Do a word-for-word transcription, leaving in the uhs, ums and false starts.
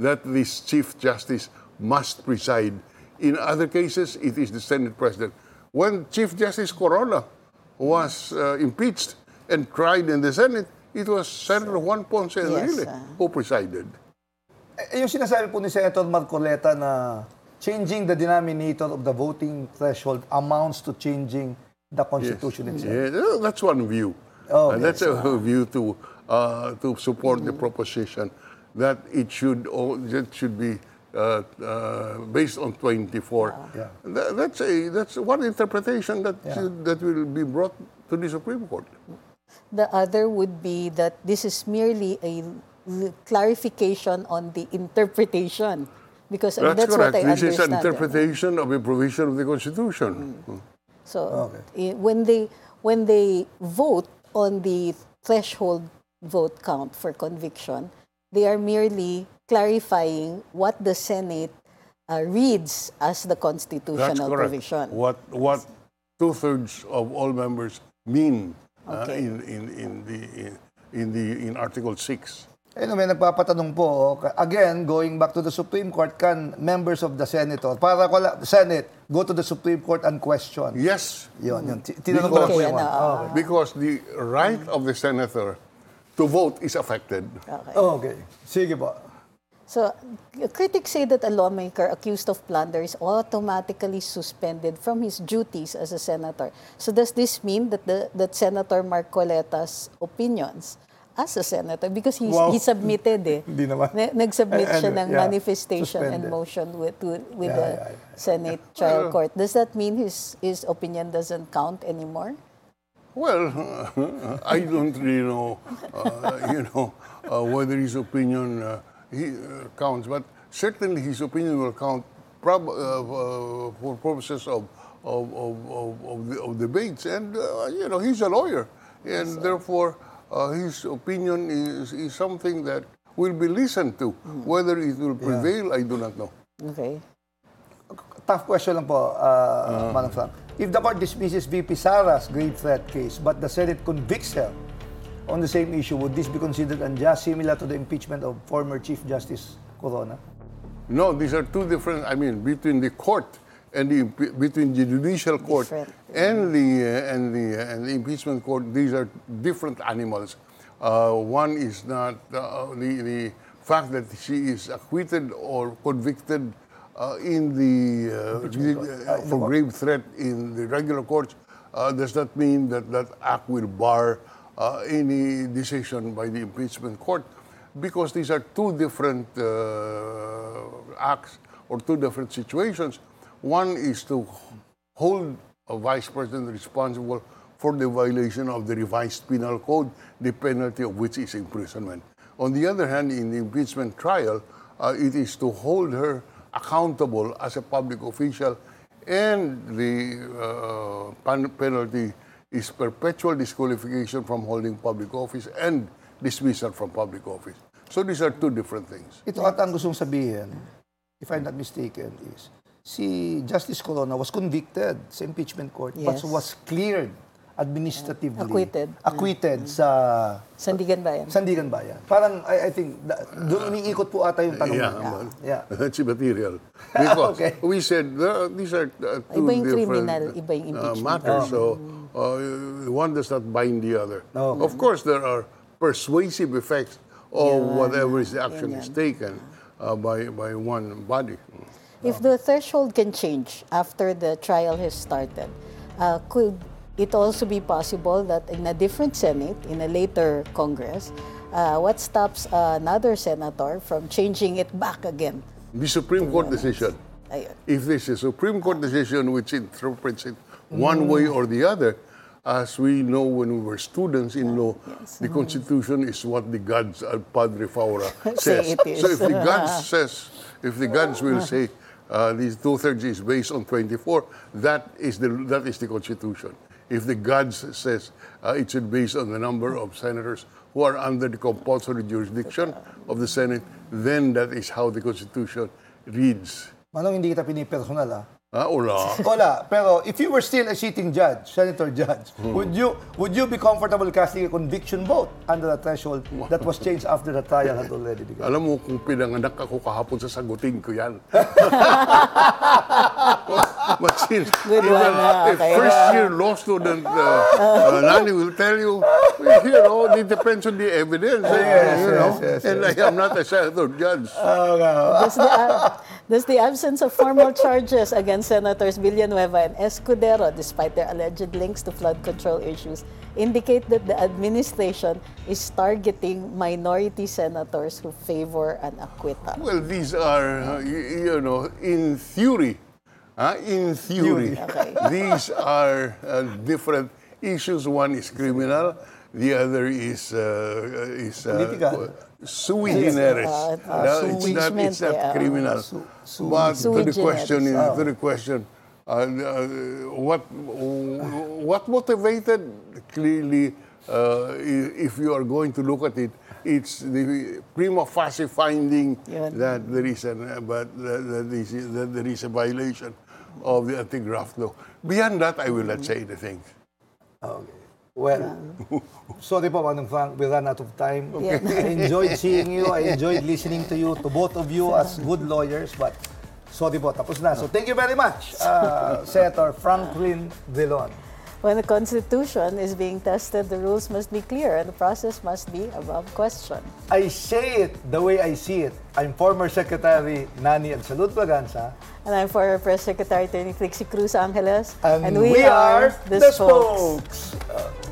that this Chief Justice must preside. In other cases, it is the Senate President. When Chief Justice Corona was uh, impeached and tried in the Senate, it was Senator Juan Ponce Enrile Yes, uh, who presided. Eh, yung sinasabi po ni Senator Marcoleta na changing the denominator of the voting threshold amounts to changing the Constitution itself. Yeah, that's one view. Oh, And yes. that's a view to uh, to support the proposition that it should all, it should be uh, uh, based on twenty-four. Yeah. Tha- that's a that's one interpretation that Yeah. should, that will be brought to the Supreme Court. The other would be that this is merely a l- clarification on the interpretation. Because I mean, That's that's what correct. I This is an understand. eh. interpretation of a provision of the Constitution. So Okay. i- when they when they vote on the threshold vote count for conviction, they are merely clarifying what the Senate uh, reads as the That's constitutional correct. provision. What what two thirds of all members mean uh, Okay. in in in the in, in the in Article six. Ano, may nagpapatanong po, oh, again, going back to the Supreme Court, can members of the Senator, para wala, Senate, go to the Supreme Court and question? Yes, Yun, yun. Ti- Tinanong ko lang po Okay, yung ano, one. ah. Okay. because the right of the senator to vote is affected. Okay. Okay. Sige po. So, critics say that a lawmaker accused of plunder is automatically suspended from his duties as a senator. So, does this mean that the that Senator Marcoleta's opinions as a senator, because he Wow. he submitted eh, Hindi naman. na- nag-submit Eh, siya ano, ng yeah, manifestation and suspended. motion with with, with Yeah, the yeah, yeah. Senate trial court. Does that mean his his opinion doesn't count anymore? Well, I don't really know, uh, you know, uh, whether his opinion uh, he, uh, counts, but certainly his opinion will count prob- uh, uh, for purposes of of of, of, of, the, of debates, and uh, you know, he's a lawyer, and therefore uh, his opinion is is something that will be listened to. Whether it will prevail, I do not know. Okay. Tough question lang po, uh, Madam Frank. If the court dismisses V P Sara's grave threat case, but the Senate convicts her on the same issue, would this be considered unjust, similar to the impeachment of former Chief Justice Corona? No, these are two different. I mean, between the court and the impe- between the judicial court Different. and the uh, and the uh, and the impeachment court, these are different animals. Uh, one is not uh, the the fact that she is acquitted or convicted uh, in the uh, the, uh, for grave threat in the regular courts uh, does not mean that that act will bar uh, any decision by the impeachment court, because these are two different uh, acts or two different situations. One is to hold a vice president responsible for the violation of the revised penal code, the penalty of which is imprisonment. On the other hand, in the impeachment trial, uh, it is to hold her accountable as a public official, and the uh, pan- penalty is perpetual disqualification from holding public office and dismissal from public office. So these are two different things. Ito at ang gustong sabihin, if I'm not mistaken, is si Justice Corona was convicted sa impeachment court, but Yes. was cleared administratively. Acquitted. Acquitted sa Sandigan Bayan. Sandigan Bayan. Parang, I, I think, da- doon umiikot po ata yung tanong. Yeah, mo. well, Yeah. that's immaterial. Because Okay. we said uh, these are uh, two Iba yung different criminal, iba yung uh, impeachment. matters. So uh, one does not bind the other. No. Of course, there are persuasive effects of Yan, whatever is the action yan, is yan. taken uh, by by one body. If the threshold can change after the trial has started, uh, could it also be possible that in a different Senate, in a later Congress, uh, what stops another senator from changing it back again? The Supreme Court decision. Ayun. If there's a Supreme Court decision which interprets it one way or the other, as we know when we were students in law, the Constitution is what the gods, uh, Padre Faura, says. Say it is. So if the gods says, if the gods will say uh, these two-thirds is based on twenty-four, that is the that is the Constitution. If the gods says uh, it should be based on the number of senators who are under the compulsory jurisdiction of the Senate, then that is how the Constitution reads. Manong, hindi kita pinipersonal, ah. Ah, wala. Wala. Pero if you were still a sitting judge, senator judge, Hmm. would you would you be comfortable casting a conviction vote under the threshold that was changed after the trial had already begun? Alam mo, kung pinanganak ako kahapon, sasagutin ko yan. But since Good even one, ah, a okay. first-year law student, uh, uh, Nani will tell you, well, you know, it depends on the evidence. eh, Yes, you know? yes, yes, And I am not a senator judge. Does the, uh, does the absence of formal charges against Senators Villanueva and Escudero, despite their alleged links to flood control issues, indicate that the administration is targeting minority senators who favor an acquittal? Well, these are, uh, y- you know, in theory, huh? in theory, Okay. these are uh, different issues. One is criminal, the other is uh, is uh, Political. sui generis. Uh, uh, No, it's not, impeachment, it's not yeah. criminal. Su- su- But Sui to the question, is, generis. to the question, uh, uh, what what motivated clearly, uh, i- if you are going to look at it, it's the prima facie finding Yun. that there is an uh, but that, that, is, that there is a violation of the anti-graft law. Beyond that, I will not say anything. Okay. Well, sorry po, Manong Frank, we ran out of time. Yeah. I enjoyed seeing you. I enjoyed listening to you, to both of you as good lawyers, but sorry po, tapos na. So thank you very much, uh, Senator Franklin Dillon. When the Constitution is being tested, the rules must be clear and the process must be above question. I say it the way I see it. I'm former Secretary Nani and Salud Braganza, And I'm former Press Secretary Attorney Trixie Cruz Angeles. and, we, are the Spokes.